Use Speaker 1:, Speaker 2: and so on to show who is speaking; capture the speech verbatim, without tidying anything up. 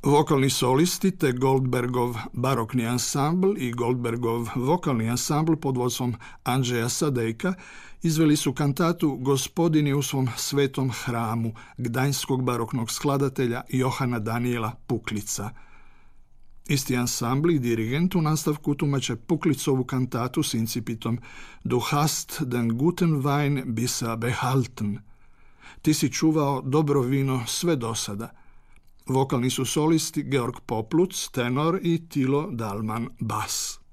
Speaker 1: Vokalni solisti te Goldbergov barokni ansambl i Goldbergov vokalni ansambl pod vodstvom Andrzeja Sadejka izveli su kantatu Gospodin je u svom svetom hramu gdańskog baroknog skladatelja Johana Daniela Puklica. Isti ansambl i dirigent u nastavku tumače Puklicovu kantatu s incipitom Du hast den guten Wein bisa behalten. Ti si čuvao dobro vino sve do sada. Vokalni su solisti Georg Popluc, tenor i Tilo Dalman, bas.